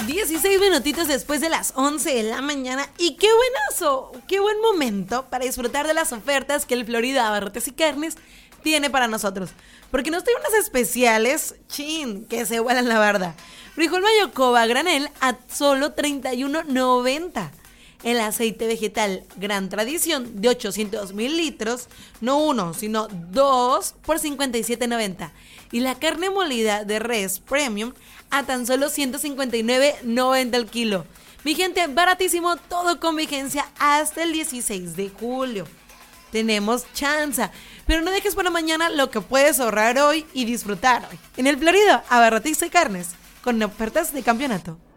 16 minutitos después de las 11 de la mañana y qué buenazo, qué buen momento para disfrutar de las ofertas que el Florida Abarrotes y Carnes tiene para nosotros. Porque nos trae unas especiales, que se vuelan la barda. Frijol mayocoba a granel a solo $31.90. El aceite vegetal Gran Tradición de 800 mililitros, no uno, sino dos por $57.90. Y la carne molida de res premium a tan solo $159.90 el kilo. Mi gente, baratísimo, todo con vigencia hasta el 16 de julio. Tenemos chanza, pero no dejes para mañana lo que puedes ahorrar hoy y disfrutar hoy. En el Florida Abarrotes y Carnes, con ofertas de campeonato.